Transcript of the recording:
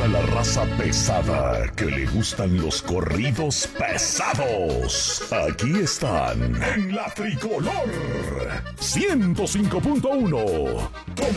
toda la raza pesada que le gustan los corridos pesados. Aquí están en la Tricolor 105.1.